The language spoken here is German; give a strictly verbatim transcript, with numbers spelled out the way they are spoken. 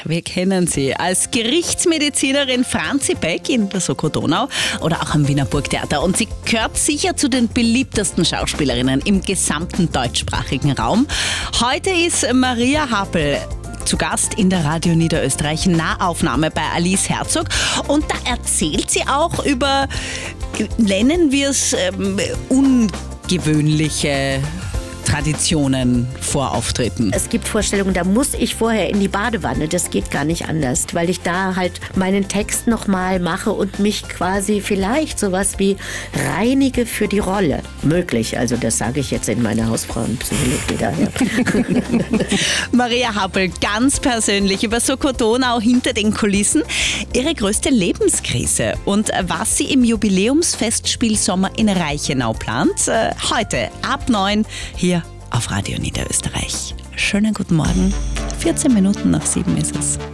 wir kennen sie als Gerichtsmedizinerin Franzi Beck in der Soko Donau oder auch am Wiener Burgtheater. Und sie gehört sicher zu den beliebtesten Schauspielerinnen im gesamten deutschsprachigen Raum. Heute ist Maria Happel zu Gast in der Radio Niederösterreich Nahaufnahme bei Alice Herzog. Und da erzählt sie auch über, nennen wir es, ähm, ungewöhnliche Traditionen vor Auftritten. Es gibt Vorstellungen, da muss ich vorher in die Badewanne. Das geht gar nicht anders, weil ich da halt meinen Text nochmal mache und mich quasi vielleicht sowas wie reinige für die Rolle. Möglich, also das sage ich jetzt in meiner Hausfrauenpsychologie daher. Maria Happel, ganz persönlich über Soko Donau hinter den Kulissen. Ihre größte Lebenskrise und was sie im Jubiläumsfestspiel Sommer in Reichenau plant. Heute ab neun hier auf Radio Niederösterreich. Schönen guten Morgen. vierzehn Minuten nach sieben ist es.